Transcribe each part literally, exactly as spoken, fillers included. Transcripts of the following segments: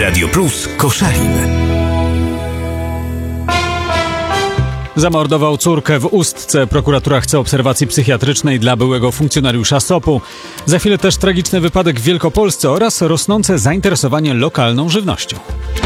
Radio Plus Koszalin. Zamordował córkę w Ustce. Prokuratura chce obserwacji psychiatrycznej dla byłego funkcjonariusza S O P u. Za chwilę też tragiczny wypadek w Wielkopolsce oraz rosnące zainteresowanie lokalną żywnością.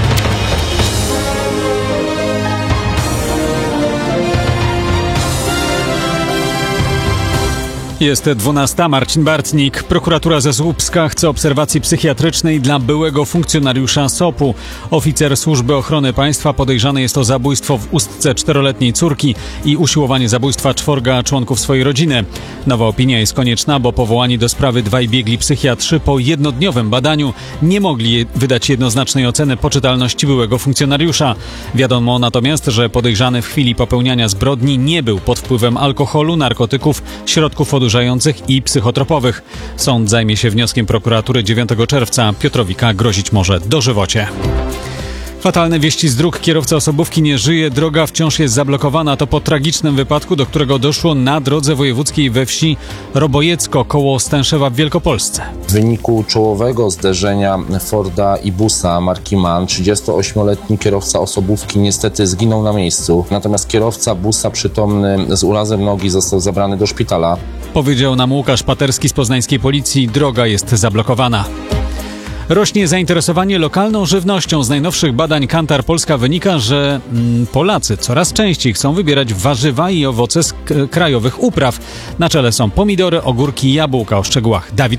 Jest dwunasta. Marcin Bartnik. Prokuratura ze Słupska chce obserwacji psychiatrycznej dla byłego funkcjonariusza S O P u. Oficer Służby Ochrony Państwa podejrzany jest o zabójstwo w Ustce czteroletniej córki i usiłowanie zabójstwa czworga członków swojej rodziny. Nowa opinia jest konieczna, bo powołani do sprawy dwaj biegli psychiatrzy po jednodniowym badaniu nie mogli wydać jednoznacznej oceny poczytalności byłego funkcjonariusza. Wiadomo natomiast, że podejrzany w chwili popełniania zbrodni nie był pod wpływem alkoholu, narkotyków, środków odurzających i psychotropowych. Sąd zajmie się wnioskiem prokuratury dziewiątego czerwca. Piotrowika grozić może dożywocie. Fatalne wieści z dróg. Kierowca osobówki nie żyje, droga wciąż jest zablokowana. To po tragicznym wypadku, do którego doszło na drodze wojewódzkiej we wsi Robojecko koło Stęszewa w Wielkopolsce. W wyniku czołowego zderzenia Forda i busa marki MAN trzydziestoośmioletni kierowca osobówki niestety zginął na miejscu. Natomiast kierowca busa przytomny z urazem nogi został zabrany do szpitala. Powiedział nam Łukasz Paterski z poznańskiej policji. Droga jest zablokowana. Rośnie zainteresowanie lokalną żywnością. Z najnowszych badań Kantar Polska wynika, że mm, Polacy coraz częściej chcą wybierać warzywa i owoce z k- krajowych upraw. Na czele są pomidory, ogórki i jabłka. O szczegółach Dawid